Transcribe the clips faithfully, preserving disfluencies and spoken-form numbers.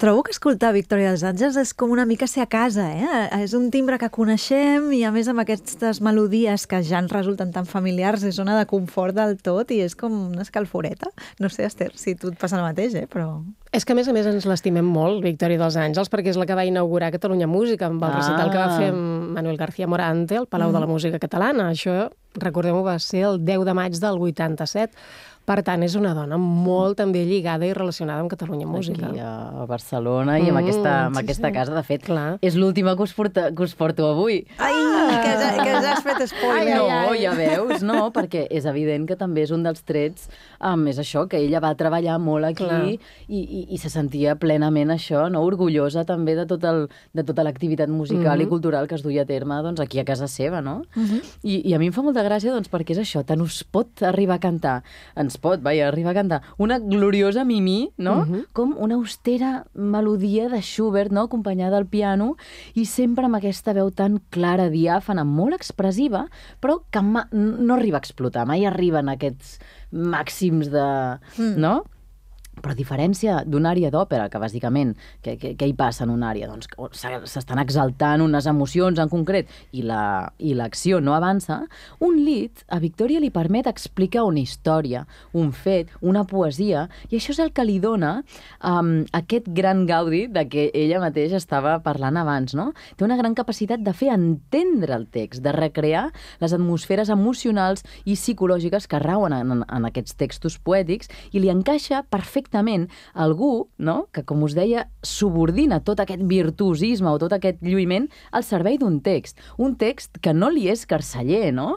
Trobo que escoltar Victòria dels Àngels és com una mica ser a casa, eh? És un timbre que coneixem i a més amb aquestes melodies que ja ens resulten tan familiars és zona de confort del tot i és com una escalforeta. No sé, Esther, si tu et passa el mateix, eh? Però... És que a més a més ens l'estimem molt, Victòria dels Àngels, perquè és la que va inaugurar Catalunya Música amb el Ah. recital que va fer amb Manuel García Morante al Palau mm. de la Música Catalana. Això, recordem-ho, va ser el deu de maig del vuitanta-set. Per tant, és una dona molt també lligada i relacionada amb Catalunya Música. Aquí a Barcelona i amb Mm, aquesta, amb sí, aquesta sí. casa. De fet, Clar. és l'última que, us porta, que us porto avui. Ai, que ja, que ja has fet spoiler. No, ja veus, no, perquè és evident que també és un dels trets, um, és això, que ella va treballar molt aquí i, i, i se sentia plenament això, no, orgullosa també de, tot el, de tota l'activitat musical Mhm. i cultural que es duia a terme doncs, aquí a casa seva, no? Mhm. I, I a mi em fa molta gràcia doncs, perquè és això, tant us pot arribar a cantar, ens pot, vaja, arribar a cantar una gloriosa Mimí, no? Mhm. Com una austera melodia de Schubert, no? Acompanyada al piano i sempre amb aquesta veu tan clara, diàfana, molt expressiva, però que ma no arriba a explotar, mai arriben aquests màxims de... Mm. no? Però a diferència d'una àrea d'òpera, que bàsicament, què, què, què hi passa en una àrea? Doncs que s'estan exaltant unes emocions en concret i la- i l'acció no avança, un lied a Victòria li permet explicar una història, un fet, una poesia, i això és el que li dona um, aquest gran gaudi de què ella mateixa estava parlant abans, no? Té una gran capacitat de fer entendre el text, de recrear les atmosferes emocionals i psicològiques que rauen en, en aquests textos poètics i li encaixa perfectament algú, no?, que, com us deia, subordina tot aquest virtuosisme o tot aquest lluïment al servei d'un text. Un text que no li és carceller, no?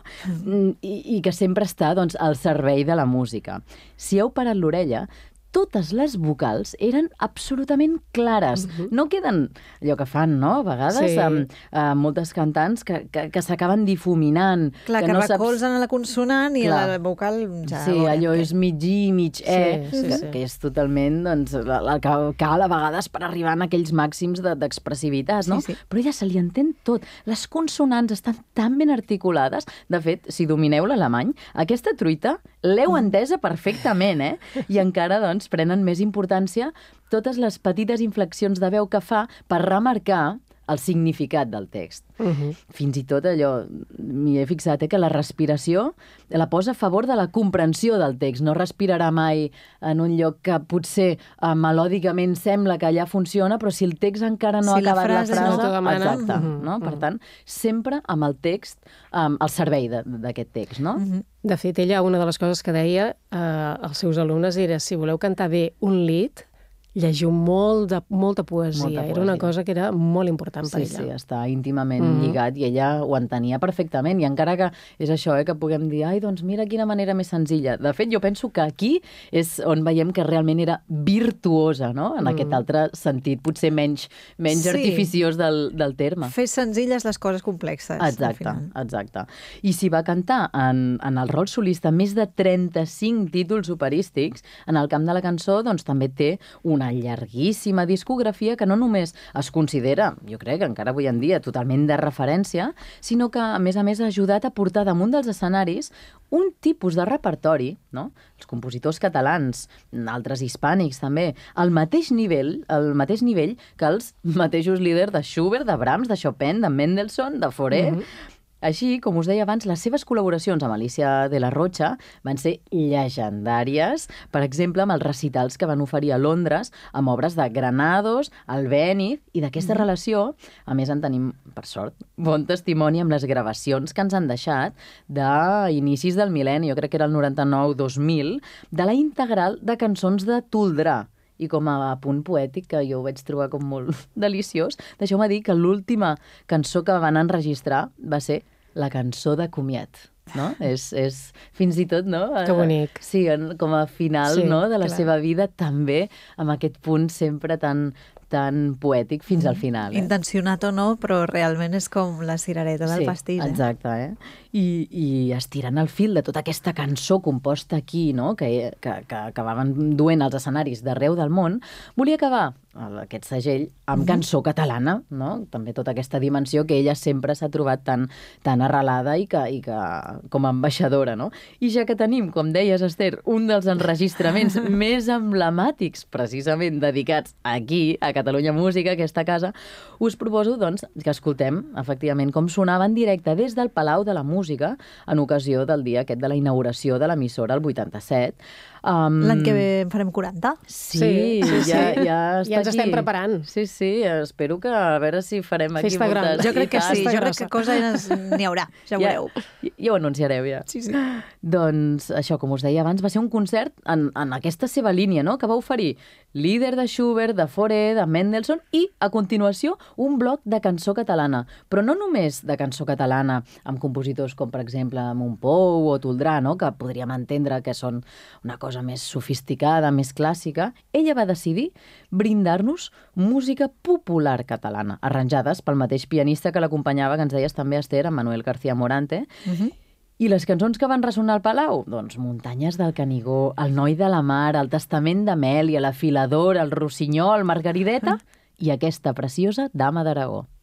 I, i que sempre està, doncs, al servei de la música. Si heu parat l'orella, totes les vocals eren absolutament clares. Uh-huh. No queden allò que fan, no?, a vegades, Sí. amb uh, moltes cantants que, que, que s'acaben difuminant. Clar, que, no recolzen a la consonant i Clar. la vocal ja... Sí, veurem allò què. és mig i, mig e, Sí, sí, que, sí. que és totalment, doncs, la, la que cal a vegades per arribar a aquells màxims de- d'expressivitat, no? Sí, sí. Però ella se li entén tot. Les consonants estan tan ben articulades. De fet, si domineu l'alemany, aquesta truita l'heu entesa perfectament, eh? I encara, doncs, prenen més importància totes les petites inflexions de veu que fa per remarcar el significat del text. Mhm. Fins i tot allò, m'hi he fixat, eh, que la respiració la posa a favor de la comprensió del text. No respirarà mai en un lloc que potser eh, melòdicament sembla que allà funciona, però si el text encara no Si ha la acabat la frase frase... no t'ho demana. Exacte, Mhm, no? Per mhm. tant, sempre amb el text um, al servei de- d'aquest text, no? Mhm. De fet, ella, una de les coses que deia eh, als seus alumnes era si voleu cantar bé un lied, llegiu molt de, molta poesia. Molta Era una poesia. cosa que era molt important per Sí, ella. sí, està íntimament Mhm. lligat i ella ho entenia perfectament. I encara que és això, eh, que puguem dir, ai, doncs mira quina manera més senzilla. De fet, jo penso que aquí és on veiem que realment era virtuosa, no?, en Mm. aquest altre sentit, potser menys, menys Sí. artificiós del, del terme. Fer senzilles les coses complexes. al Exacte, final. exacte. I si va cantar en, en el rol solista més de trenta-cinc títols operístics, en el camp de la cançó doncs, també té una llarguíssima discografia que no només es considera, jo crec que encara avui en dia, totalment de referència, sinó que, a més a més, ha ajudat a portar damunt dels escenaris un tipus de repertori, no?, els compositors catalans, altres hispànics també, al mateix nivell, al mateix nivell que els mateixos líders de Schubert, de Brahms, de Chopin, de Mendelssohn, de Fauré. Mhm. Així, com us deia abans, les seves col·laboracions amb Alicia de la Rocha van ser llegendàries, per exemple, amb els recitals que van oferir a Londres amb obres de Granados, Albéniz, i d'aquesta relació, a més en tenim, per sort, bon testimoni amb les gravacions que ens han deixat d'inicis del mil·lenni, jo crec que era el noranta-nou dos mil, de la integral de cançons de Toldrà. I com a punt poètic, que jo ho vaig trobar com molt deliciós, deixeu-me dir que l'última cançó que van enregistrar va ser la cançó de comiat. No? és, és fins i tot, no? Que bonic. Sí, en, com a final, Sí, no?, de la clar. seva vida, també amb aquest punt sempre tan, tan poètic fins al final. Eh? Intencionat o no, però realment és com la cirereta del Sí, pastís. Eh? exacte, eh? I, I estirant el fil de tota aquesta cançó composta aquí, no?, que, que, que acabaven duent als escenaris d'arreu del món, volia acabar aquest segell amb mm-hmm. cançó catalana, no? També tota aquesta dimensió que ella sempre s'ha trobat tan, tan arrelada i que, i que com a ambaixadora, no? I ja que tenim, com deies, Esther, un dels enregistraments més emblemàtics precisament dedicats aquí, a Catalunya Música, aquesta casa, us proposo, doncs, que escoltem, efectivament, com sonava en directe des del Palau de la Música en ocasió del dia aquest de la inauguració de l'emissora, el vuitanta-set. Um... L'any que ve en farem quaranta. Sí, sí, sí, sí. Ja, ja està ja ens aquí. estem preparant. Sí, sí, espero que a veure si farem aquí Festa moltes... gran. Jo crec que sí, jo crec grossa. que coses n'hi haurà, ja ho ja, veureu. Ja, ja ho anunciareu, ja. Sí, sí. Doncs això, com us deia abans, va ser un concert en, en aquesta seva línia, no?, que va oferir líder de Schubert, de Fauré, de Mendelssohn i, a continuació, un bloc de cançó catalana. Però no només de cançó catalana, amb compositors com, per exemple, Montpou o Toldrà, no?, que podríem entendre que són una cosa més sofisticada, més clàssica. Ella va decidir brindar-nos música popular catalana, arranjades pel mateix pianista que l'acompanyava, que ens deies també, Esther, en Manuel García Morante. Uh-huh. I les cançons que van ressonar al Palau? Doncs Muntanyes del Canigó, El noi de la mar, El testament d'Amèlia, La filadora, El rossinyol, Margarideta uh-huh. i aquesta preciosa Dama d'Aragó.